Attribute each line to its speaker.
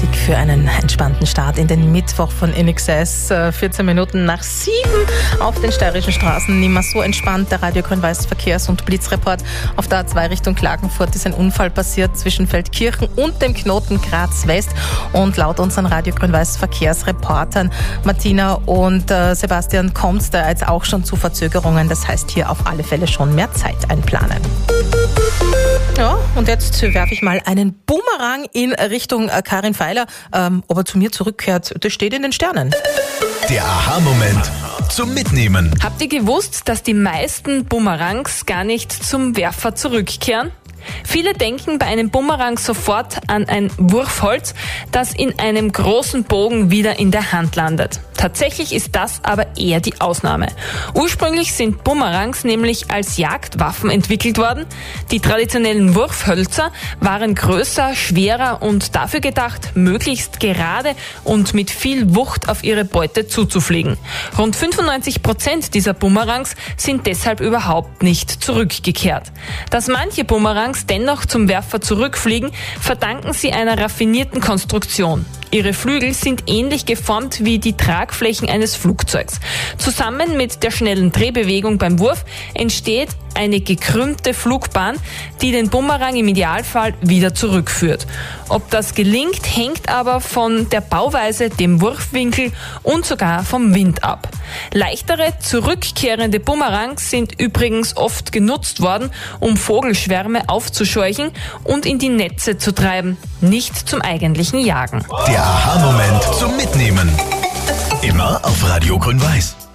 Speaker 1: Musik für einen entspannten Start in den Mittwoch von INXS. 14 Minuten nach 7 auf den steirischen Straßen. Nicht mehr so entspannt. Der Radio Grün-Weiß Verkehrs- und Blitzreport. Auf der A2 Richtung Klagenfurt ist ein Unfall passiert zwischen Feldkirchen und dem Knoten Graz West. Und laut unseren Radio Grün-Weiß Verkehrsreportern Martina und Sebastian kommt es da jetzt auch schon zu Verzögerungen. Das heißt, hier auf alle Fälle schon mehr Zeit einplanen. Ja, und jetzt werfe ich mal einen Bumerang in Richtung Karin Feiler. Ob er zu mir zurückkehrt, das steht in den Sternen.
Speaker 2: Der Aha-Moment zum Mitnehmen.
Speaker 3: Habt ihr gewusst, dass die meisten Bumerangs gar nicht zum Werfer zurückkehren? Viele denken bei einem Bumerang sofort an ein Wurfholz, das in einem großen Bogen wieder in der Hand landet. Tatsächlich ist das aber eher die Ausnahme. Ursprünglich sind Bumerangs nämlich als Jagdwaffen entwickelt worden. Die traditionellen Wurfhölzer waren größer, schwerer und dafür gedacht, möglichst gerade und mit viel Wucht auf ihre Beute zuzufliegen. Rund 95% dieser Bumerangs sind deshalb überhaupt nicht zurückgekehrt. Dass manche Bumerangs dennoch zum Werfer zurückfliegen, verdanken sie einer raffinierten Konstruktion. Ihre Flügel sind ähnlich geformt wie die Tragflächen eines Flugzeugs. Zusammen mit der schnellen Drehbewegung beim Wurf entsteht eine gekrümmte Flugbahn, die den Bumerang im Idealfall wieder zurückführt. Ob das gelingt, hängt aber von der Bauweise, dem Wurfwinkel und sogar vom Wind ab. Leichtere, zurückkehrende Bumerangs sind übrigens oft genutzt worden, um Vogelschwärme aufzuscheuchen und in die Netze zu treiben, nicht zum eigentlichen Jagen.
Speaker 2: Der Aha-Moment zum Mitnehmen. Immer auf Radio Grün-Weiß.